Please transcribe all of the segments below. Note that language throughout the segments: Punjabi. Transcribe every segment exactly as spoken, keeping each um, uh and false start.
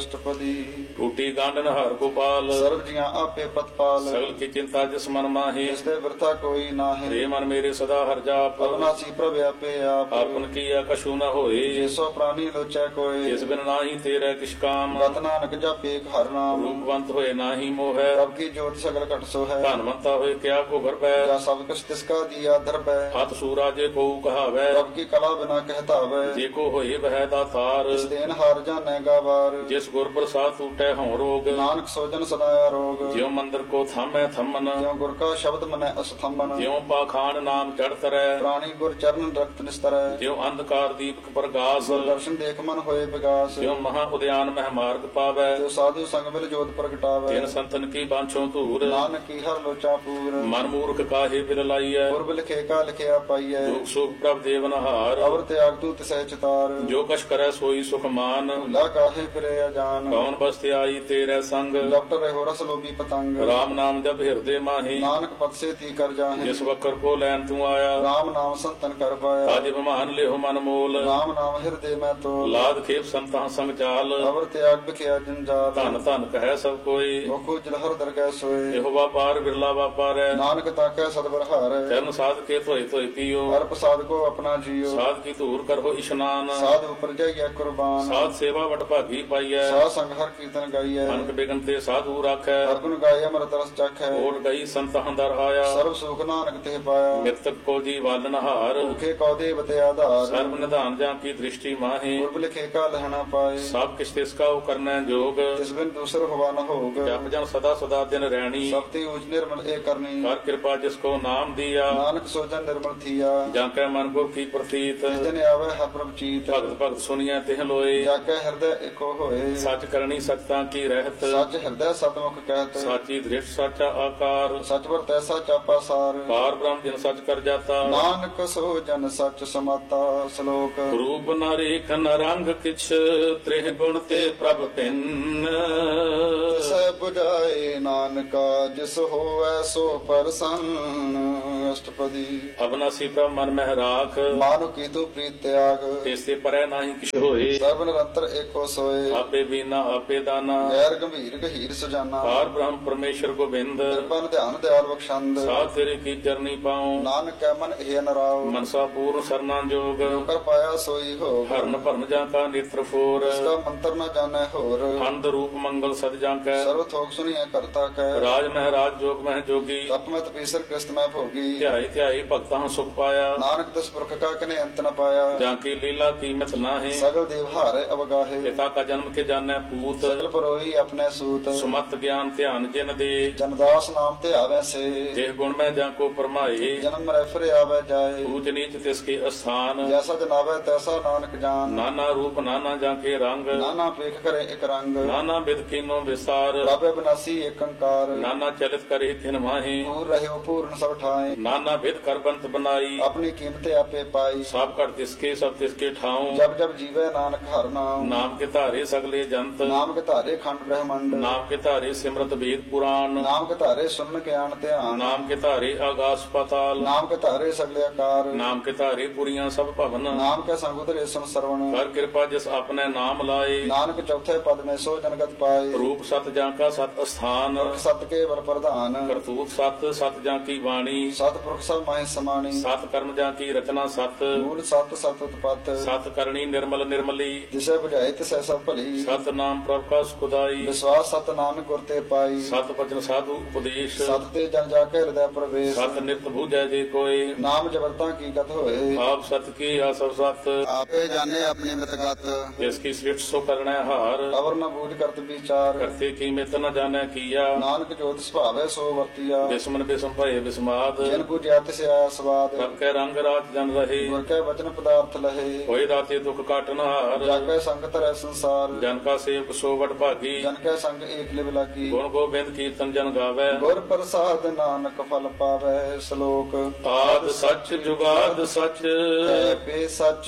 ਅਸ਼ਟਪਦੀ। ਟੂਟੀ ਗਾਂਢਨ ਹਰ ਗੋਪਾਲ, ਸਰਬ ਜੀਆਂ ਆਪੇ ਪ੍ਰਤਪਾਲ। ਸਗਲ ਕੀ ਚਿੰਤਾ ਜਿਸ ਮਨ ਮਾਹੀ, ਜਿਸ ਤੇ ਵਰਤਾ ਕੋਈ ਨਾਹੀਂ। ਰੇ ਮਨ ਮੇਰੇ ਸਦਾ ਹਰ ਜਾਪ, ਅਵਨਾਸੀ ਪ੍ਰਭ ਆਪੇ ਆਪ। ਆਪਨ ਕੀਆ ਕਛੂ ਨ ਹੋਏ, ਜਿਸੋ ਪ੍ਰਾਨੀ ਲੋਚੈ ਕੋਈ। ਜਿਸ ਬਿਨ ਨਾਹੀ ਤੇਰੇ ਕਿਛ ਕਾਮ, ਗਤ ਨਾਨਕ ਜਪੇ ਇੱਕ ਹਰਿ ਨਾਮ। ਰੂਪਵੰਤ ਹੋਏ ਨਾਹੀ ਮੋਹੈ, ਪ੍ਰਭ ਕੀ ਜੋਤ ਸਗਲ ਘਟ ਸੋ ਹੈ। ਧਨਵੰਤਾ ਹੋਏ ਕਿਆ ਕੋ ਗਰਬੈ, ਜਾ ਸਭ ਕੁਛ ਤਿਸਕਾ ਦੀਆ ਦਰਬੈ। ਹੱਥ ਸੂਰਾ ਜੇ ਕੋ ਕਹਾਵੈ, ਪ੍ਰਭ ਕੀ ਕਲਾ ਬਿਨਾ ਕਹਿਤਾਵੈ। ਜੇ ਕੋ ਹੋਏ ਬਹਿ ਦਾਤਾਰ, ਇਸ ਦੇਨ ਹਾਰ ਜਾਣੈ ਗਾਵਾਰ। ਜਿਸ ਗੁਰ ਪ੍ਰਸਾਦ ਟੂਟੈ ਹਉ ਰੋਗ, ਨਾਨਕ ਸੋਜਨ ਸਦਾ ਆਰੋਗ। ਜਿਉ ਮੰਦਰ ਕੋ ਥਾਮੈ ਥੰਮਨ, ਜਿਉ ਗੁਰ ਕਾ ਸ਼ਬਦ ਮਨੈ ਅਸਥੰਬਨ। ਜਿਉ ਪਾਖਾਨ ਨਾਮ ਚੜ ਤਰੈ, ਪ੍ਰਾਣੀ ਗੁਰ ਚਰਨ ਰਖਤ ਨਿਸਤਰੈ। ਜਿਉ ਅੰਧਕਾਰ ਦੀਪਕ ਪ੍ਰਗਾਸ, ਗੁਰ ਦਰਸ਼ਨ ਦੇਖ ਮਨ ਹੋਏ ਵਿਗਾਸ। ਜਿਉ ਮਹਾ ਉਦਿਆਨ ਮਹਿ ਮਾਰਗ ਪਾਵੈ, ਜੋ ਸਾਧੂ ਸੰਗ ਮਿਲ ਜੋਤ ਪ੍ਰਗਟਾਵੈ। ਤਿਨ ਸੰਤਨ ਕੀ ਬਾਂਛੋ ਧੂਰ, ਨਾਨਕ ਕੀ ਹਰ ਲੋਚਾ ਪੂਰ। ਮਨ ਮੂਰਖ ਕਾਹੇ ਬਿਲ ਲਾਈਐ, ਪੁਰਬ ਲਿਖੇ ਕਾ ਲਿਖਿਆ ਪਾਈਐ। ਦੁਖ ਸੁਖ ਪ੍ਰਭ ਦੇਵਨਹਾਰ, ਅਵਰ ਤਿਆਗ ਤੂ ਤਿਸੈ ਚਿਤਾਰ। ਜੋ ਕਛ ਕਰੈ ਸੋਈ ਸੁਖ ਮਾਨ, ਭੁਲਾ ਕਾਹੇ ਫਿਰੇ ਅਜਾਨ। ਕੌਣ ਬਸਤਿ ਆਈ ਤੇਰੇ ਸੰਗ, ਡਾਕਟਰ ਰਹੋ ਰਸ ਲੋਭੀ ਪਤੰਗ। ਰਾਮ ਨਾਮ ਜਪ ਹਿਰਦੇ ਮਾਹੀ, ਨਾਨਕ ਪਤ ਸੇ ਤੀ ਕਰ ਜਾਹੇ। ਜਿਸ ਵਕਰ ਕੋ ਲੈਨ ਤੂੰ ਆਇਆ, ਰਾਮ ਨਾਮ ਸੰਤਨ ਕਰ ਪਾਇਆ। ਅਜ ਬਿਮਾਨ ਲਿਓ ਮਨ ਮੋਲ, ਰਾਮ ਨਾਮ ਹਿਰਦੇ ਮੈਂ ਤੋਲ। ਲਾਦ ਖੇਪ ਸੰਤਾਂ ਸੰਗ ਚਾਲ, ਅਵਰ ਤਿਆਗ ਬਿਖਿਆ ਜੰਜਾਲ। ਧਨ ਧਨ ਕਹਿ ਸਭ ਕੋਈ, ਮੁਖੋ ਜਲਹਰ ਦਰਗਹਿ ਸੋਏ। ਇਹੋ ਵਾਪਾਰ ਬਿਰਲਾ ਵਾਪਾਰੈ, ਨਾਨਕ ਤਾਕੈ ਸਤਿਗੁਰ ਹਾਰੈ। ਚਰਨ ਸਾਧ ਕੇ ਧੋਏ ਧੋਏ ਪੀਓ, ਹਰ ਪ੍ਰਸਾਦ ਕੋ ਆਪਣਾ ਜੀਓ। ਸਾਧ ਕੀ ਧੂਰ ਕਰੋ ਇਸ਼ਨਾਨ, ਸਾਧ ਉਪਰ ਜਾਈਐ ਕੁਰਬਾਨ। ਸਾਧ ਸੇਵਾ ਵਟ ਭਾਗੀ ਪਾਈਐ, ਸਾਧ ਸੰਗ ਹਰ ਕੀਰਤਨ ਗਾਈਐ। ਅਨਕ ਬਿਗਨ ਤੇ ਸਾਧੂ ਰਾਖੈ, ਹਰ ਗੁਣ ਗਾਏ ਅੰਮ੍ਰਿਤ ਰਸ ਚਖੈ। ਓਟ ਗਈ ਸੰਤਾਂ ਦਰ ਆਇਆ, ਸਰਬ ਸੁਖ ਨਾਨਕ ਤੇ ਪਾਇਆ। ਮਿਰਤਕ ਕੋ ਜੀ ਵਾਲਨ ਹਾਰ, ਭੁਖੇ ਕਉ ਦੇਵ ਤੇ ਆਧਾਰ। ਸਰਬ ਨਿਧਾਨ ਜਾਂ ਕੀ ਦ੍ਰਿਸ਼ਟੀ ਮਾਹੀ, ਪੁਰਬ ਲਿਖੇ ਕਾ ਲਹਣਾ ਪਾਏ। ਸਭ ਕਿਛ ਤਿਸ ਕਾ ਕਰਨੈ ਜੋਗ, ਤਿਸ ਬਿਨ ਦੂਸਰ ਹੋਵਾ ਨ ਹੋਗ। ਜਪ ਜਨ ਸਦਾ ਸਦਾ ਦਿਨ ਰਹਿਣੀ, ਸਭ ਤੇ ਊਚ ਨਿਰਮਲ ਏ ਕਰਨੀ। ਕਰ ਕਿਰਪਾ ਜਿਸ ਕੋ ਨਾਮ ਦੀਆ, ਨਾਨਕ ਸੋਜਨ ਨਿਰਮਲ ਥੀਆ। ਜਾਂ ਕੈ ਮਨ ਗੁਰ ਕੀ ਪ੍ਰਤੀਤ, ਜਿਸ ਦਿਨ ਆਵੇ ਹਰ ਪ੍ਰਭ ਚੀਤ। ਭਗਤ ਭਗਤ ਸੁਣੀਐ ਤਿਹ ਲੋਏ, ਜਾ ਕੇ ਹਿਰਦੈ ਏਕੋ ਹੋਏ। ਸੱਚ ਕਰਨੀ ਸਚਤਾ ਕੀ ਰਹਿਤ, ਸੱਚ ਹਿਰਦੈ ਸਤਮੁਖ ਕਹਿਤ। ਸਾਚੀ ਦ੍ਰਿਸ਼ਟ ਸਾਚਾ ਆਕਾਰ, ਸਚ ਵਰ ਤੈਸਾ ਚਾਪਾ ਸਾਰ। ਪਾਰ ਬ੍ਰਹਮ ਜਿਨ ਸਚ ਕਰ ਜਾਤਾ, ਨਾਨਕ ਸੋ ਜਨ ਸਚ ਸਮਾਤਾ। ਸ਼ਲੋਕ ਰੂਪ ਨ ਰੇਖ ਨ ਰੰਗ ਕਿਛ, ਤ੍ਰਿਹ ਗੁਣ ਤੇ ਪ੍ਰਭ ਭਿੰਨ। ਸੈ 부ਝਾਏ ਨਾਨਕਾ, ਜਿਸ ਹੋਵੈ ਸੋ ਪਰਸੰਨ। ਅਸ਼ਟਪਦੀ। ਅਬਨਾਸੀ ਪ੍ਰਭ ਮਨ ਮਹਿ ਰਾਖ, ਮਾਨੁ ਕੀ ਤੂ ਪ੍ਰੀਤ ਤਿਆਗ। ਤਿਸ ਤੇ ਪਰੈ ਨਾਹੀ ਕਿਛ ਹੋਏ, ਸਰਬ ਨਿਰੰਤਰ ਏਕੋ ਸੋਏ। ਆਪੇ ਬੀਨਾ ਆਪੇ ਦਾਨਾ, ਗੈਰ ਗੰਭੀਰ ਗਹੀਰ ਸੁਜਾਨਾ। ਪਾਰ ਬ੍ਰਹਮ ਪਰਮੇਸ਼ਰ ਗੋਬਿੰਦ, ਕਿਰਪਨ ਧਿਆਨ ਦਿਆਲ ਬਖਸ਼ੰਦ। ਸਾਧ ਤੇਰੇ ਕੀ ਚਰਨੀ ਪਾਉ, ਨਾਨਕ ਕੈ ਮਨ ਇਹ ਨਰਾਉ। ਮਨਸਾ ਪੂਰਨ ਸਰਨਾ ਜੋਗ, ਕਰ ਪਾਇਆ ਸੋਈ ਹੋ। ਹਰਨ ਭਰਨ ਜਾਂ ਕਾ ਨੇਤਰ ਫੋਰ, ਇਸ ਦਾ ਮੰਤਰ ਨ ਜਾਣੈ ਹੋਰ। ਖੰਡ ਰੂਪ ਮੰਗਲ ਸਦ ਜਾਂ ਕੈ, ਸਰਬ ਥੋਕ ਸੁਣੀਐ ਕਰਤਾ ਕੈ। ਰਾਜ ਮਹਿ ਰਾਜ ਜੋਗ ਮਹਿ ਜੋਗੀ, ਤਪ ਮੈਂ ਤਪੀਸਰ ਕ੍ਰਿਸਤ ਮੈਂ ਭੋਗੀ। ਧਿਆਈ ਧਿਆਈ ਭਗਤਾਂ ਸੁਖ ਪਾਇਆ, ਨਾਨਕ ਤਿਸ ਪੁਰਖ ਕਾ ਕਨੇ ਅੰਤ ਨ ਪਾਇਆ। ਜਾਂ ਕੀ ਲੀਲਾ ਕੀਮਤ ਨਾਹੀਂ, ਸਗਲ ਦੇਵ ਹਾਰੇ ਅਵਗਾਹੇ। ਪਿਤਾ ਕਾ ਜਨਮ ਕੇ ਜਾਣੈ ਪੂਤ, ਸਗਲ ਪਰੋਈ ਆਪਣੇ ਸੂਤ। ਸੁਮਤ ਗਿਆਨ ਧਿਆਨ ਜਿਨ ਦੇ, ਜਨਦਾਸ ਨਾਮ ਤੇ ਆਵੈ ਸੇ। ਜਿਹ ਗੁਣ ਮੈਂ ਜਾਂ ਕੋ ਪਰਮਾਏ, ਜਨਮ ਮਰੈ ਫਿਰ ਆਵੈ ਜਾਏ। ਊਚ ਨੀਚ ਤਿਸ ਕੇ ਅਸਥਾਨ, ਜੈਸਾ ਜਨਾਵੈ ਤੈਸਾ ਨਾਨਕ ਜਾਨ। ਨਾਨਾ ਰੂਪ ਨਾਨਾ ਜਾਂ ਕੇ ਰੰਗ, ਨਾਨਾ ਪੇਖ ਕਰੇ ਇੱਕ ਰੰਗ। ਨਾਨਾ ਬਿਦ ਕੀਨੋ ਵਿਸਾਰ, ਬਾਬੇ ਬਨਾਸੀ ਏਕ ਅੰਕਾਰ। ਨਾਨਾ ਚਲਿਤ ਕਰੇ ਤਿਨ ਮਾਹੀ, ਪੂਰ ਰਹਿਓ ਪੂਰਨ ਸਭ ਠਾਏ। ਨਾਨਾ ਬਿਦ ਕਰ ਬੰਤ ਬਨਾਈ, ਆਪਣੀ ਕੀਮਤ ਆਪੇ ਪਾਈ। ਸਭ ਘਟ ਤਿਸਕੇ ਸਭ ਤਿਸਕੇ ਠਾਉ, ਜਬ ਜਬ ਜੀਵੈ ਨਾਨਕ ਹਰਿ ਨਾਮ। ਨਾਮ ਕੇ ਧਾਰੇ ਸਗਲੇ ਜੰਤ, ਨਾਮ ਕੇ ਧਾਰੇ ਖੰਡ ਬ੍ਰਹਮੰਡ। ਨਾਮ ਕੇ ਧਾਰੇ ਸਿਮਰਤ ਵੇਦ ਪੁਰਾਣ, ਨਾਮ ਕੇ ਧਾਰੇ ਸੁਨ ਗਿਆਨ ਧਿਆਨ। ਨਾਮ ਕੇ ਧਾਰੇ ਆਗਾਸ ਪਾਤਾਲ, ਨਾਮ ਕੇ ਧਾਰੇ ਸਗਲੇ ਆਕਾਰ। ਨਾਮ ਕੇ ਧਾਰੇ ਪੁਰੀਆਂ ਸਭ ਭਵਨ, ਨਾਮ ਕੇ ਸੰਗ ਉਤਰੇ ਸੁਨ ਸਰਵਣ। ਕਰ ਕਿਰਪਾ ਜਿਸ ਆਪਣੇ ਨਾਮ ਲਾਏ, ਨਾਨਕ ਚੌਥੇ ਪਦ ਮੈਂ ਸੋ ਜਨਗਤ ਪਾਏ। ਰੂਪ ਸਤ ਜਾਂ ਕਾ ਸਤ ਅਸਥਾਨ, ਸਤ ਕੇ ਬਲ ਪ੍ਰਧਾਨ। ਕਰਤੂਤ ਸਤ ਸਤ ਜਾਂ ਕੀ ਬਾਣੀ, ਸਤ ਪੁਰਖ ਸਭ ਮਾਹਿ ਸਮਾਣੀ। ਸਤ ਕਰਮ ਜਾਂ ਕੀ ਰਚਨਾ ਸਤ, ਮੂਲ ਸਤ ਸਤ ਉਤਪਤ। ਸਤ ਕਰਨੀ ਨਿਰਮਲ ਨਿਰਮਲੀ, ਜਿਸੈ ਬੁਝਾਏ ਤਿਸੈ ਸਭ ਭਲੀ। ਸਤ ਨਾਮ ਪ੍ਰਭ ਕਾ ਸੁਖਦਾਈ, ਵਿਸ਼ਵਾਸ ਸਤ ਨਾਨਕ ਗੁਰ ਤੇ ਪਾਈ। ਸਤ ਬਚਨ ਸਾਧੂ ਉਪਦੇਸ਼, ਸਤ ਤੇ ਜਨ ਜਾ ਕੇ ਹਿਰਦੈ ਪ੍ਰਵੇਸ਼। ਸਤ ਨਿਤ ਬੂਝੈ ਜੇ ਕੋਏ, ਨਾਮ ਜਬਰਤਾ ਕੀ ਗਤ ਹੋਏ। ਆਪ ਸਤ ਕੀ ਆਸਵ ਸਤ, ਆਪੇ ਜਾਣੇ ਆਪਣੀ ਮਿਤਗਤ। ਜਿਸ ਕੀ ਸ੍ਰਿਸ਼ਟ ਸੋ ਕਰਣੈ ਹਾਰ, ਅਵਰ ਨ ਬੂਝ ਕਰਤ ਵਿਚਾਰ। ਕਰਤੇ ਕੀ ਮਿਤ ਨ ਜਾਣੈ ਕੀਆ, ਨਾਨਕ ਜੋਤ ਸੁਭਾਵੈ ਸੋ ਵਰਤੀਆ। ਬਿਸਮਨ ਬਿਸਮ ਭਏ ਬਿਸਮਾਦ, ਜਿਨ ਬੁਝਿਆ ਤਿਸ ਆਇਆ ਸਵਾਦ। ਸਭ ਕੈ ਰੰਗ ਰਾਜ ਜਨ ਰਹੇ, ਗੁਰ ਕੈ ਵਚਨ ਪਦਾਰਥ ਲਹੇ। ਹੋਏ ਦਾਤੇ ਦੁਖ ਕਾਟਨ ਹਾਰ, ਜਾਗੈ ਸੰਗ ਧਰੈ ਸੰਸਾਰ। ਜਨ ਕਾ ਸੇਵਕ ਸੋ ਵਡ ਭਾਗੀ, ਜਨ ਕੈ ਸੰਗ ਏਕ ਲਿਵ ਲਾਗੀ। ਗੁਣ ਗੋਬਿੰਦ ਕੀਰਤਨ ਜਨ ਗਾਵੈ, ਗੁਰ ਪ੍ਰਸਾਦ ਨਾਨਕ ਫਲ ਪਾਵੈ। ਸ਼ਲੋਕ ਆਦ ਸੱਚ ਜੁਗਾਦ ਸੱਚ, ਹੈ ਪੇ ਸੱਚ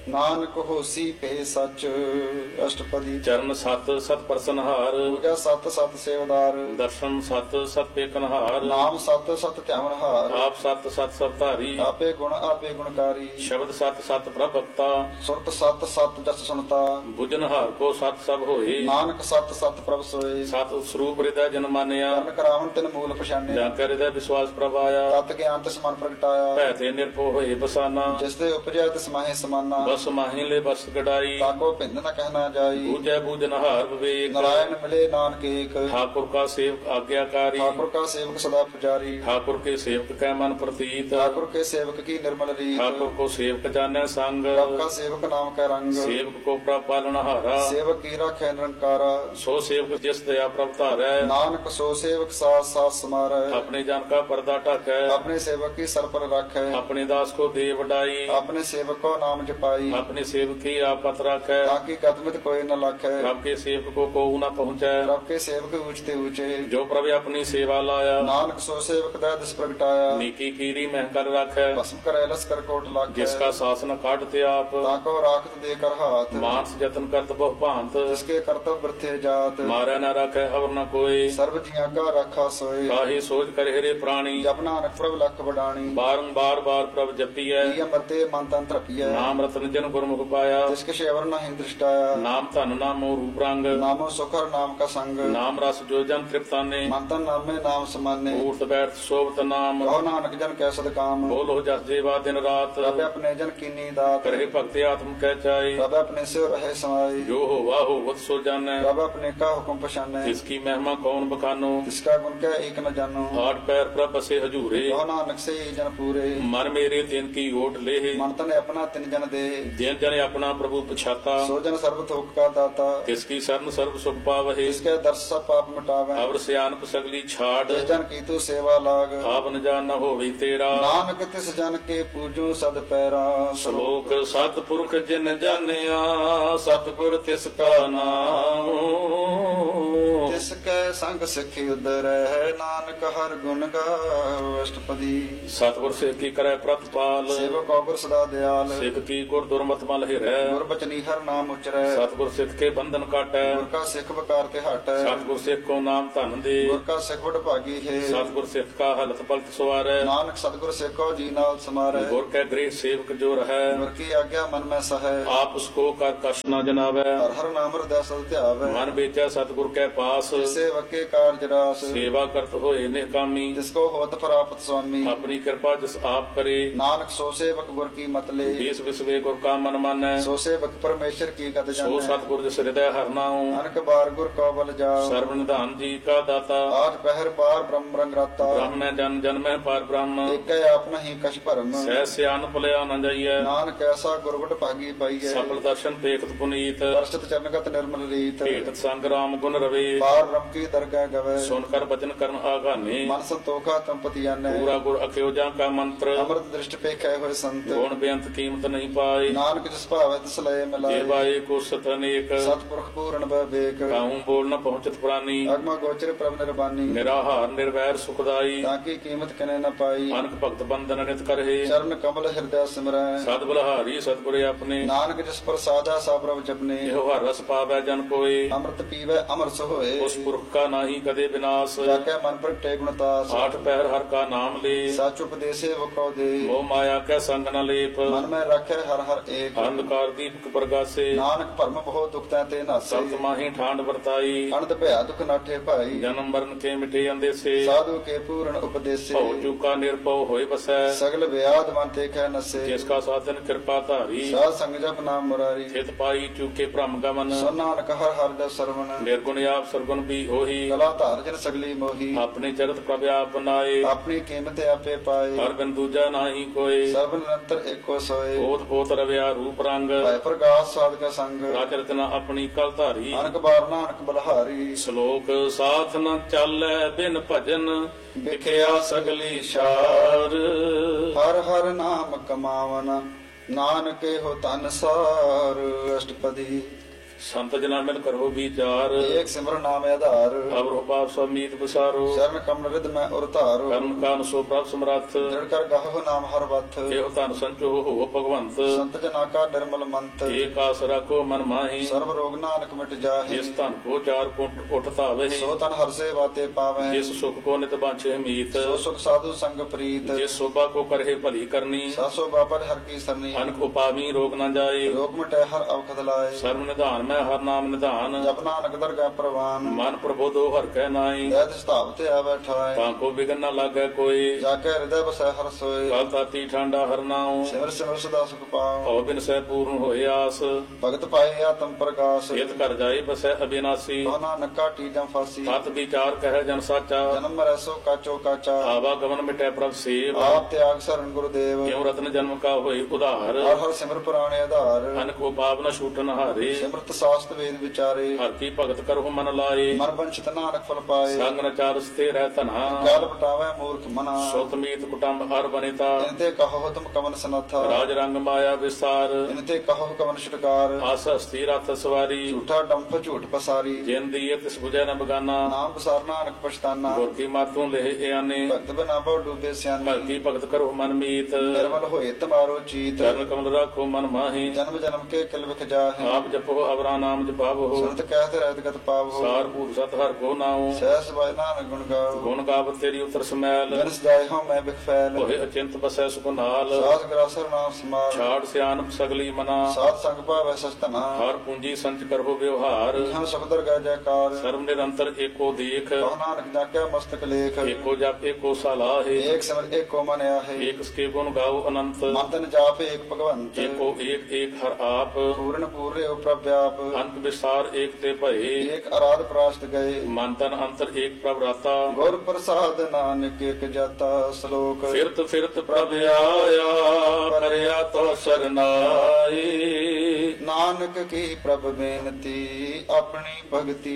ਨਾਨਕ ਹੋਸੀ ਭੇ ਸਚ। ਅਸ਼ਟਪਦੀ। ਚਰਨ ਸਤ ਸਤ ਪ੍ਰਸਨਹਾਰ, ਪੂਜਾ ਸਤ ਸਤ ਸੇਵਦਾਰ। ਦਰਸ਼ਨ ਸਤ ਸਤ ਪੇਖਨਹਾਰ, ਨਾਮ ਸਤ ਸਤ ਧਿਆਵਨਹਾਰ। ਆਪ ਸਤ ਸਤ ਸਭ ਧਾਰੀ, ਆਪੇ ਗੁਣ ਆਪੇ ਗੁਣਕਾਰੀ। ਸ਼ਬਦ ਸਤ ਸਤ ਪ੍ਰਭਕਤਾ, ਸੁਰਤ ਸਤ ਸਤ ਜਸ ਸੁਣਤਾ। ਬੁਝਨਹਾਰ ਕੋ ਸਤ ਸਭ ਹੋਏ, ਨਾਨਕ ਸਤ ਸਤ ਪ੍ਰਭ ਸੋਏ। ਸਤ ਸਰੂਪ ਹਿਰਦੈ ਜਨ ਮਾਨਿਆ, ਕਰਨ ਕਰਾਵਨ ਤਿਨ ਮੂਲ ਪਛਾਨਿਆ। ਜਾਂ ਕੈ ਹਿਰਦੈ ਵਿਸ਼ਵਾਸ ਪ੍ਰਭ ਆਇਆ, ਤਤ ਗਿਆਨ ਤਿਸ ਮਨ ਪ੍ਰਗਟਾਇਆ। ਭੈ ਤੇ ਨਿਰਭਉ ਹੋਏ ਬਸਾਨਾ, ਜਿਸ ਦੇ ਉਪਜਿਆ ਤਿਸ ਮਾਹੇ ਸਮਾਨਾ। ਬਸ ਮਾਹੀ ਲੈ ਬਸ ਗਡਾਈ, ਤਾਕੋ ਭਿੰਦ ਨ ਕਹਿਣਾ ਜਾਈ। ਬੂਝੈ ਬੂਝਨਹਾਰ ਵਿਵੇਕ, ਨਾਰਾਇਣ ਮਿਲੇ ਨਾਨਕ ਏਕ। ठाकुर का सेवक आज्ञाकारी, ठाकुर का सेवक सदा पुजारी। ठाकुर के सेवक कै मन प्रतीत, ठाकुर के सेवक की निर्मल रीत। ठाकुर को सेवक जाने संग, प्रभ का सेवक नाम का रंग। सेवक को प्रभ पालनहारा, सेवक की राखै निरंकारा। सो सेवक जिस दया प्रभ धारै, नानक सो सेवक साथ साथ समारै। अपने जन का पर्दा ढकै, अपने सेवक की सर पर राखै। अपने दास को दे वडाई, अपने सेवक को नाम जपाई। अपने सेवक की आपत राखै, ताकि कदमित कोई न लाखै। प्रभ के सेवक को कोऊ न पहुँचै, प्रभ के सेवक ऊंचते ऊंचे। जो प्रभ अपनी सेवा लाया, नानक सो सेवक दै दिस प्रगटाया। नीकी कीरी मह कर राखै, भस्म करे लस कर कोट लाखै। जिसका शासन काटते आप, ताको राखत दे कर हाथ। मानस जतन करत बहु भांत, जिसके कर्तव्य वृथे जात। मारै न राखै अवर न कोई, सर्व जिया का राखा सोए। काहे सोच करे हरे प्राणी, जप नानक प्रभ लख बडाणी। बारंबार बार प्रभ जपियै, की अमरते मन तन तृपिय। नाम रतन जन गुरमुख पाया, जिसके शेवर न हिं दृष्टाया। नाम धन नामो रूप रंग, नामो सुखर नाम का संग। नाम रस जो जन तृप्ताने, मन तन नाम में नाम समाने। ऊर्त बैठ शोभत नाम, कहो नानक जन कै सद काम। बोलो जस जेवा दिन रात, प्रभ अपने जन कीनी दात। करे भक्ति आत्म कह चाहे, प्रभ अपने से रहे समाई। जो हो वाह हो सो जानै, प्रभ अपने का हुक्म पछाने। जिसकी महिमा कौन बखानो, जिसका गुण क्या एक न जानो। आठ पैर प्रभ बसे हजूरे, कहो नानक से ही जन पूरे। मन मेरे दिन की ओट ले, मन तन अपना तिन जन दे। जिन जन अपना प्रभु पछाता, सो जन सर्व थोक का दाता। किसकी शरण सर्व सुख पावहे, जिसके दर्श सब पाप मिटावे। अवर सियानप सगली छाड़, जिस जन की तू सेवा लाग। आप न जान न होवे तेरा, नानक तिस जन के पूजो सद पैरा। श्लोक सतपुरख जिन जानिया, सतगुर तिसका नाम, तिसके संग सिखि उदर है। नानक हर गुण गाओ। अष्टपदी। सतगुर सिख की करे प्रतिपाल, सेवक अवगुर सदा दयाल। सिख की गुर दुर्मत मल हिरै, गुर बचनी हर नाम उचरै। सतगुर सिख के बंधन काटै, गुर का सिख बकार ते हटै। सतगुर सिख को नाम धन दे, गुर का सिख बड़ भागी है। सतगुर सिख का हलत पलत सवारै, नानक सतगुर सिख को जी नाल समारै। गुर के गृह सेवक जो रहै, गुर की आज्ञा मन में सहै। आप उसको कर कष्ट न जनावै, हर हर नाम हृदय सद ध्यावै। मन बेचा सतगुर के पास, सेवक के कार्य रास। सेवा करत होए निकामी, जिसको होत प्राप्त स्वामी। अपनी कृपा जिस आप करे, नानक सो सेवक गुर की मत ले। देश विश्वे गुर का मन मानै, सो सेवक परमेश्वर की गत सो जानै। सतगुर जिस हृदय हर नाऊं, अनक बार गुर को बल जाओ। सर्व निधान जी का दाता, आठ पहर पार ब्रह्म रंग राता। ब्रह्म जन जन में पार ब्रह्म, एक आप नहीं कछ भरम। सह सियान भलिया न जाइए, नानक ऐसा गुरगुट भागी पाइए। सफल दर्शन देखत पुनीत, वर्षित चरणगत निर्मल रीत। भेटत संग राम गुण रवे, पार ब्रह्म की दरगाह गवे। सुनकर वचन करन आगाने, मन संतोखा तंपति आने। पूरा गुर अख्योजा का मंत्र, अमृत दृष्टि पे खे हुए संत। गुण बेअंत कीमत नहीं पाए, नानक जिस भावे तिस लय मिलाए। जेवाए को सत अनेक, सतपुरख पूर्ण विवेक। काहूं बोल न पहुंचत प्राणी, अगमा गोचर प्रभ निर्बानी। निराहार निर्वैर सुखदाई, ताकि कीमत कने न पाई। अनक भक्त बंधन नित करहे, चरण कमल हृदय सिमरै। सद बलहारी सतगुर अपने, नानक जिस पर साधा सा प्रभ जपने। एहो हर रस पावै जन कोय, अमृत पीवै अमर सोए। उस पुरख का नाही कदे विनाश, जाके मन प्रगटे गुणतास। आठ पहर हर का नाम ले, साच उपदेशे वो कौ दे। मोह माया कै संग न लेप, मन में रखे हर हर एक। अंधकार दीपक प्रगासे, नानक भरम बहुत दुख ते नासे। सत माही ठांड वर्ताई, अनंत भया दुख नाठे भाई। जन्म मरण के मिटे अंदेसे, साधु के पूर्ण उपदेशे। भव चूका निर्भव होय बसै, सगल व्याध मन ते खे नसे। जिसका साधन कृपा धारी, साध संग जप नाम मुरारी। हित पाई चूके भ्रम गमन, सो नानक हर हर दस सरवण। निर्गुण आप सरगुण भी होही, कला धार जन सगली मोही। अपने चरत प्रभ आप बनाए, अपनी कीमत आपे पाए। हर बिन दूजा नाही कोय, सर्व निरंतर एको सोए। पोत पोत रव्या रूप रंग, भय प्रकाश साध का संग। राज रचना अपनी कल धारी, नानक बार नानक बलहारी। श्लोक साथ न चालै बिन भजन, विख्या सगली शार, हर हर नाम कमावन। नानक हो तन सार। अष्टपदी। ਸੰਤ ਜਨਾ ਮਿਲ ਕਰੋ ਵਿਚਾਰ ਏਕ ਸਿਮਰਨ ਨਾਮ ਆਧਾਰ ਅਵਰ ਪਾਪ ਸਮੀਤ ਵਿਸਾਰੋ ਸ਼ਰਨ ਕਮਲ ਰਿਦ ਮੈਂ ਉਰ ਧਾਰੋ ਕਰਮ ਕਾਨ ਸੋ ਪ੍ਰਭ ਸਮਰੱਥ ਦ੍ਰਿੜ ਕਰ ਗਾਹੋ ਨਾਮ ਹਰ ਵਥ ਇਹੋ ਧਨ ਸੰਚੋ ਹੋ ਭਗਵੰਤ ਸੰਤ ਜਨਾ ਕਾ ਨਿਰਮਲ ਮੰਤ ਏਕ ਆਸ ਰੱਖੋ ਮਨ ਮਾਹੀ ਸਰਬ ਰੋਗ ਨਾਨਕ ਮਿਟ ਜਾਹੇ ਜਿਸ ਧਨ ਕੋ ਚਾਰ ਕੁੰਟ ਉਠ ਧਾਵੇ ਸੋ ਤਨ ਹਰ ਸੇ ਵਾਤੇ ਪਾਵੈ ਜਿਸ ਸੁਖ ਕੋ ਨਿਤ ਬਾਂਛੇ ਮੀਤ ਸੋ ਸੁਖ ਸਾਧੂ ਸੰਗ ਪ੍ਰੀਤ ਜਿਸ ਸੋਭਾ ਕੋ ਕਰਹਿ ਭਲੀ ਕਰਨੀ ਸਾਸੋ ਬਾਪਰ ਹਰ ਕੀ ਸਰਨੀ ਅਨਕ ਉਪਾਵੀ ਰੋਗ ਨਾ ਜਾਏ ਰੋਗ ਮਿਟੈ ਹਰ ਅਵਖਦ ਲਾਏ ਸਰਬ ਨਿਧਾਨ ਮੈਂ ਹਰ ਨਾਮ ਨਿਧਾਨ ਜਪ ਨਾਨਕ ਦਰਗਾਹ ਪ੍ਰਵਾਨ ਮਨ ਪ੍ਰਬੋਧੋ ਹਰ ਕੈ ਨਾਈ ਐਤ ਸਤਾਵ ਤੇ ਆ ਬੈਠਾਏ ਤਾਂ ਕੋ ਬਿਗਨ ਨਾ ਲਾਗੈ ਕੋਈ ਜਾ ਕੇ ਹਿਰਦੈ ਬਸੈ ਹਰ ਸੋਏ ਕਾਲ ਤਾਤੀ ਠਾਂਡਾ ਹਰ ਨਾਉ ਸਿਮਰ ਸਿਮਰ ਸਦਾ ਸੁਖ ਪਾਉ ਭਉ ਬਿਨ ਸਹਿ ਪੂਰਨ ਹੋਏ ਆਸ ਭਗਤ ਪਾਏ ਆਤਮ ਪ੍ਰਕਾਸ਼ ਇਤ ਕਰ ਜਾਏ ਬਸੈ ਅਬਿਨਾਸੀ ਕੋ ਨਾਨਕ ਕਾਟੀ ਜਮ ਫਾਸੀ ਸਤ ਵਿਚਾਰ ਕਹਿ ਜਨ ਸਾਚਾ ਜਨਮ ਮਰੈ ਸੋ ਕਾਚੋ ਕਾਚਾ ਆਵਾ ਗਮਨ ਮਿਟੈ ਪ੍ਰਭ ਸੇਵ ਆਪ ਤਿਆਗ ਸਰਨ ਗੁਰਦੇਵ ਕਿਉ ਰਤਨ ਜਨਮ ਕਾ ਹੋਈ ਉਧਾਰ ਹਰ ਹਰ ਸਿਮਰ ਪੁਰਾਣੇ ਆਧਾਰ ਅਨਕ ਕੋ ਪਾਪ ਨ ਛੂਟਨ ਹਾਰੇ ਸਿਮਰਤ ਸਾਸਤ ਵੇਦ ਵਿਚਾਰੇ ਹਰ ਕੀ ਭਗਤ ਕਰਹੁ ਮਨ ਲਾਏ ਮਨ ਬੰਚਿਤ ਨਾਨਕ ਫਲ ਪਾਏ ਸੰਗ ਨ ਚਾਰ ਸਤੇ ਰਹਿ ਧਨਾ ਕਾਲ ਪਟਾਵੇ ਮੂਰਖ ਮਨਾ ਸੁਤ ਮੀਤ ਕੁਟੰਬ ਹਰ ਬਨਿਤਾ ਇਨ ਤੇ ਕਹੋ ਤੁਮ ਕਮਨ ਸਨਥਾ ਰਾਜ ਰੰਗ ਮਾਇਆ ਵਿਸਾਰ ਇਨ ਤੇ ਕਹੋ ਕਮਨ ਛੁਟਕਾਰ ਆਸ ਹਸਤੀ ਰਥ ਸਵਾਰੀ ਝੂਠਾ ਡੰਫ ਝੂਠ ਪਸਾਰੀ ਜਿਨ ਦੀ ਤਿਸ ਬੁਝੈ ਨ ਬਗਾਨਾ ਨਾਮ ਬਸਾਰ ਨਾਨਕ ਪਛਤਾਨਾ ਗੁਰ ਕੀ ਮਾਤੋਂ ਲਹਿ ਇਆਨੇ ਭਗਤ ਬਨਾ ਬਹੁ ਡੂਬੇ ਸਿਆਨੇ ਭਗਤੀ ਭਗਤ ਕਰੋ ਮਨ ਮੀਤ ਨਿਰਮਲ ਹੋਏ ਤਮਾਰੋ ਚੀਤ ਚਰਨ ਕਮਲ ਰਾਖੋ ਮਨ ਮਾਹੀ ਜਨਮ ਜਨਮ ਕੇ ਕਿਲ ਵਿਖ ਜਾਹੇ ਆਪ ਜਪੋ ਅਵਰਾ ਨਾਮ ਜਪਾਵੋ ਸੁਨਤ ਕਹਿਤ ਰਹਿਤ ਗਤ ਪਾਵੋ ਸਾਰ ਭੂਤ ਸਤ ਹਰ ਕੋ ਨਾਉ ਸਹਿਸ ਬਾਇ ਨਾਨਕ ਗੁਣ ਗਾਓ ਗੁਣ ਗਾਵਤ ਤੇਰੀ ਉਤਰ ਸਮੈਲ ਜਨਸ ਜਾਏ ਹਾਂ ਮੈਂ ਬਿਖ ਫੈਲ ਹੋਏ ਅਚਿੰਤ ਬਸੈ ਸੁਖ ਨਾਲ ਸਾਧ ਗਰਾਸਰ ਨਾਮ ਸਮਾਰ ਛਾੜ ਸਿਆਨਪ ਸਗਲੀ ਮਨਾ ਸਾਧ ਸੰਗ ਭਾਵੈ ਸਸਤਨਾ ਹਰ ਪੂੰਜੀ ਸੰਚ ਕਰੋ ਵਿਵਹਾਰ ਹਾਂ ਸੁਖਦਰ ਗਾ ਜੈਕਾਰ ਸਰਬ ਨਿਰੰਤਰ ਏਕੋ ਦੇਖ ਕਹੋ ਨਾਨਕ ਜਾਕਿਆ ਮਸਤਕ ਲੇਖ ਏਕੋ ਜਪ ਏਕੋ ਸਲਾਹੇ ਏਕ ਸਮਝ ਏਕੋ ਮਨ ਆਹੇ ਏਕ ਸਕੇ ਗੁਣ ਗਾਓ ਅਨੰਤ ਮਨ ਤਨ ਜਾਪ ਏਕ ਭਗਵੰਤ ਏਕੋ ਏਕ ਏਕ ਹਰ ਆਪ ਪੂਰਨ ਪੂਰਿਓ ਪ੍ਰਭ ਵਿਆਪ ਅੰਤ ਵਿਸਾਰ ਏਕ ਤੇ ਭਏ ਏਕ ਅਰਾਧ ਪ੍ਰਾਸ਼ਟ ਗਏ ਮਨ ਤਨ ਅੰਤਰ ਏਕ ਪ੍ਰਭ ਰਾਤਾ ਗੁਰ ਪ੍ਰਸਾਦ ਨਾਨਕ ਏਕ ਜਾਤਾ ਸ਼ਲੋਕ ਫਿਰਤ ਫਿਰਤ ਪ੍ਰਭ ਆਇਆ ਪਰਿਆ ਤੋ ਸਰਨਾਈ ਨਾਨਕ ਕੀ ਪ੍ਰਭ ਬੇਨਤੀ ਆਪਣੀ ਭਗਤੀ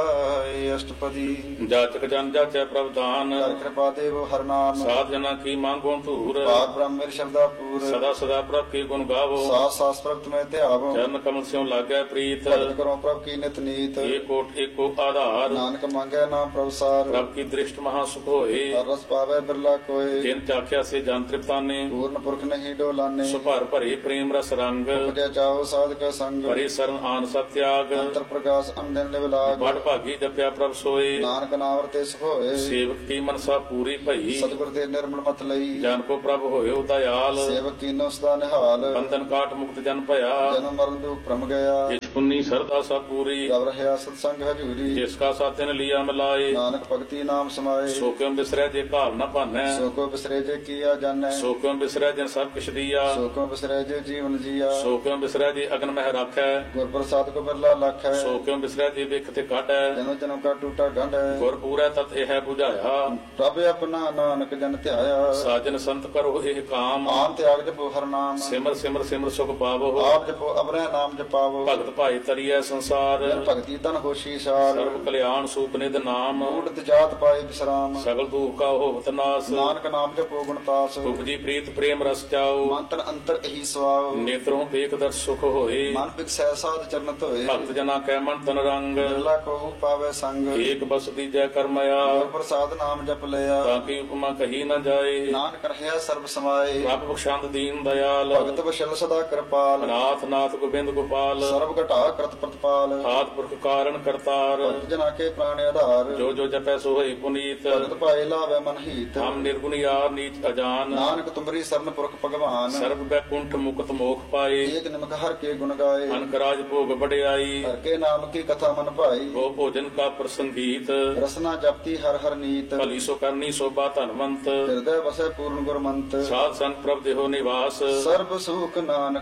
ਲਾਏ ਅਸ਼ਟਪਦੀ ਜਾਚਕ ਜਨ ਜਾਚੈ ਪ੍ਰਭ ਦਾਨ ਕਰ ਕਿਰਪਾ ਦੇਵ ਹਰ ਨਾਮ ਸਾਧ ਜਨਾ ਕੀ ਮੰਗੋ ਧੂਰ ਬਾਗ ਬ੍ਰਹਮ ਮੇਰੇ ਸ਼ਬਦਾ ਪੂਰ ਸਦਾ ਸਦਾ ਪ੍ਰਭ ਕੀ ਗੁਣ ਗਾਵੋ ਸਾਸ ਸਾਸ ਪ੍ਰਭਤ ਮੈਂ ਧਿਆਵੋ ਚਰਨ ਕਮਲ ਸਿਉ ਲਾਗੈ ਪ੍ਰੀਤ ਭਗਤ ਕਰੋ ਪ੍ਰਭ ਕੀ ਨਿਤ ਨੀਤ ਏਕੋ ਏਕੋ ਆਧਾਰ ਨਾਨਕ ਮੰਗੈ ਨਾਮ ਪ੍ਰਭ ਸਾਰ ਪ੍ਰਭ ਕੀ ਦ੍ਰਿਸ਼ਟ ਮਹਾ ਸੁਖ ਹੋਏ ਹਰ ਰਸ ਪਾਵੇ ਬਿਰਲਾ ਕੋਏ ਜਿਨ ਚਾਖਿਆ ਸੇ ਜਨ ਤ੍ਰਿਪਤਾਨੇ ਪੂਰਨ ਪੁਰਖ ਨਹੀਂ ਡੋਲਾਨੇ ਸੁਭਰ ਭਰੇ ਪ੍ਰੇਮ ਰਸ ਰੰਗ ਉਪਜਿਆ ਚਾਓ ਸਾਧਕ ਸੰਗ ਭਰੇ ਸਰਨ ਆਨ ਸਤ ਤਿਆਗ ਅੰਤਰ ਪ੍ਰਕਾਸ਼ ਅੰਦਨ ਨਿਵਲਾਗ ਬੜ ਭਾਗੀ ਜਪਿਆ ਪ੍ਰਭ ਸੋਏ ਨਾਨਕ ਨਾਮ ਰਤੇ ਸੁਖ ਹੋਏ ਸੇਵਕ ਕੀ ਮਨਸਾ ਪੂਰੀ ਭਈ ਸਤਿਗੁਰ ਤੇ ਨਿਰਮਲ ਮਤ ਲਈ ਜਨ ਕੋ ਪ੍ਰਭ ਹੋਇਓ ਦਇਆਲ ਸੇਵਕ ਕੀਨੋ ਸਦਾ ਨਿਹਾਲ ਬੰਧਨ ਕਾਟ ਮੁਕਤ ਜਨ ਭਇਆ ਜਨਮ ਮਰਨ ਦੁਖ ਭ੍ਰਮ ਗਿਆ ਜਿਸ ਪੁੰਨੀ ਸਰਦਾ ਸਾ ਪੂਰੀ ਰਵ ਰਹਿਆ ਸਤ ਸੰਗ ਹਜੂਰੀ ਜਿਸ ਕਾ ਸਾਥਨ ਲਿਆ ਮਿਲਾਏ ਨਾਨਕ ਭਗਤੀ ਨਾਮ ਸਮਾਏ ਸੋ ਕਿਉ ਬਿਸਰੈ ਜੇ ਭਾਵ ਨਾ ਭਾਨੈ ਸੋ ਕੋ ਬਿਸਰੇ ਜੇ ਕੀਆ ਜਾਣੈ ਸੋ ਕਿਉ ਬਿਸਰੈ ਜਨ ਸਭ ਕਿਛ ਦੀਆ ਸੋ ਕੋ ਬਿਸਰੇ ਜੇ ਜੀਵਨ ਜੀਆ ਸੋ ਕਿਉ ਬਿਸਰੈ ਜੇ ਅਗਨ ਮਹਿ ਰਾਖੈ ਗੁਰ ਪ੍ਰਸਾਦ ਕੋ ਬਿਰਲਾ ਲਖ ਹੈ ਸੋ ਕਿਉ ਬਿਸਰੈ ਜੇ ਵਿਖ ਤੇ ਕਾਟੈ ਜਨਮ ਜਨਮ ਕਾ ਟੂਟਾ ਗੰਢ ਹੈ ਗੁਰ ਪੂਰੈ ਤਤ ਇਹ 부ਝਾਇਆ ਪ੍ਰਭ ਆਪਣਾ ਨਾਨਕ ਜਨ ਧਿਆਇਆ ਸਾਜਨ ਸੰਤ ਕਰੋ ਇਹ ਕਾਮ ਆਨ ਤਿਆਗ ਜਪੋ ਹਰ ਨਾਮ ਸਿਮਰ ਸਿਮਰ ਸਿਮਰ ਸੁਖ ਪਾਵੋ ਆਪ ਜਪੋ ਅਬਰੈ ਨਾਮ ਜਪਾਵੋ ਭਗਤ ਭਾਈ ਤਰੀਐ ਸੰਸਾਰ ਜਨ ਭਗਤੀ ਤਨ ਹੋਸ਼ੀ ਸਾਰ ਸਰਬ ਕਲਿਆਣ ਸੂਪ ਨਿਧ ਨਾਮ ਊੜਤ ਜਾਤ ਪਾਏ ਬਿਸਰਾਮ ਸਗਲ ਦੁਖ ਕਾ ਹੋਵਤ ਨਾਸ ਨਾਨਕ ਨਾਮ ਜਪੋ ਗੁਣਤਾਸ ਉਪਜੀ ਪ੍ਰੀਤ ਪ੍ਰੇਮ ਰਸ ਚਾਓ ਮਨ ਤਨ ਅੰਤਰ ਇਹੀ ਸਵਾਉ ਨੇਤਰੋਂ ਵੇਖ ਦਰ ਸੁਖ ਹੋਏ ਮਨ ਬਿਕਸੈ ਸਾਧ ਚਰਨ ਧੋਏ ਭਗਤ ਜਨਾ ਕੈ ਮਨ ਤਨ ਰੰਗ ਬਿਰਲਾ ਕੋ ਪਾਵੇ ਸੰਗ ਏਕ ਬਸ ਦੀਜੈ ਕਰਮਇਆ ਗੁਰ ਪ੍ਰਸਾਦ ਨਾਮ ਜਪ ਲਿਆ ਤਾਂ ਕੀ ਉਪਮਾ ਕਹੀ ਨਾ ਜਾਏ ਨਾਨਕ ਰਹਿਆ ਸਰਬ ਸਮਾਏ ਪ੍ਰਭ ਬਖਸ਼ੰਦ ਦੀਨ ਦਇਆਲ ਭਗਤ ਬਸ਼ਲ ਸਦਾ ਕਿਰਪਾਲ ਨਾਥ ਨਾਥ ਗੋਬਿੰਦ ਗੋਪਾਲ ਸਰਬ ਘਟਾ ਕਰਤ ਪ੍ਰਤਪਾਲ ਆਦ ਪੁਰਖ ਕਾਰਨ ਕਰਤਾਰ ਭਗਤ ਜਨਾ ਕੇ ਪ੍ਰਾਣ ਆਧਾਰ ਜੋ ਜੋ ਜਪੈ ਸੋ ਹੋਈ ਪੁਨੀਤ ਭਗਤ ਭਾਏ ਲਾਵੇ ਮਨ ਹੀਤ ਹਮ ਨਿਰਗੁਣ ਯਾਰ ਨੀਚ ਅਜਾਨ ਨਾਨਕ ਤੁਮਰੀ ਸਰਨ ਪੁਰਖ ਭਗਵਾਨ ਸਰਬ ਬੈਕੁੰਠ ਮੁਕਤ ਮੋਖ ਪਾਏ ਏਕ ਨਿਮਕ ਹਰ ਕੇ ਗੁਣ ਗਾਏ ਅਨਕ ਰਾਜ ਭੋਗ ਬੜਿਆਈ ਹਰ ਕੇ ਨਾਮ ਕੀ ਕਥਾ ਮਨ ਭਾਈ ਗੋ ਭੋਜਨ ਕਾ ਪ੍ਰਸੰਗੀਤ ਰਸਨਾ ਜਪਤੀ ਹਰ ਹਰ ਨੀਤ ਭਲੀ ਸੋ ਕਰਨੀ ਸੋਭਾ ਧਨਵੰਤ ਹਿਰਦੈ ਵਸੈ ਪੂਰਨ ਗੁਰਮੰਤ ਸਾਧ ਸੰਗ ਪ੍ਰਭ ਦੇਹੋ ਨਿਵਾਸ ਸਰਬ ਸੁਖ ਨਾਨਕ